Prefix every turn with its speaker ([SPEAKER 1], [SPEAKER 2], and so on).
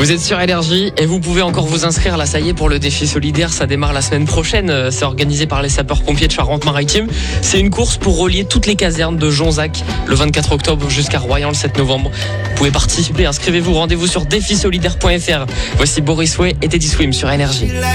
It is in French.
[SPEAKER 1] Vous êtes sur Énergie et vous pouvez encore vous inscrire. Là, ça y est, pour le défi solidaire, ça démarre la semaine prochaine. C'est organisé par les sapeurs-pompiers de Charente-Maritime. C'est une course pour relier toutes les casernes de Jonzac le 24 octobre jusqu'à Royan le 7 novembre. Vous pouvez participer, inscrivez-vous, rendez-vous sur défisolidaire.fr. Voici Boris Way et Teddy Swim sur Énergie.